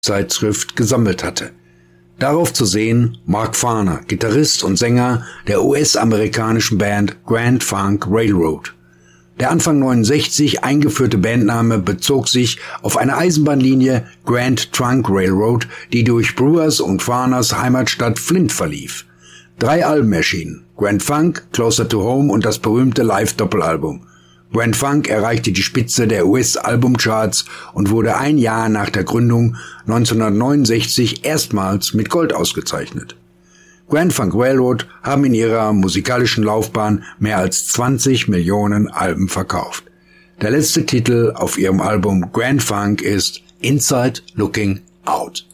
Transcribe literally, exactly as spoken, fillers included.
Zeitschrift gesammelt hatte. Darauf zu sehen Mark Farner, Gitarrist und Sänger der U S-amerikanischen Band Grand Funk Railroad. Der Anfang neunundsechzig eingeführte Bandname bezog sich auf eine Eisenbahnlinie Grand Trunk Railroad, die durch Brewers und Farners Heimatstadt Flint verlief. Drei Alben erschienen: Grand Funk, Closer to Home und das berühmte Live-Doppelalbum. Grand Funk erreichte die Spitze der U S-Albumcharts und wurde ein Jahr nach der Gründung neunzehnhundertneunundsechzig erstmals mit Gold ausgezeichnet. Grand Funk Railroad haben in ihrer musikalischen Laufbahn mehr als zwanzig Millionen Alben verkauft. Der letzte Titel auf ihrem Album Grand Funk ist Inside Looking Out.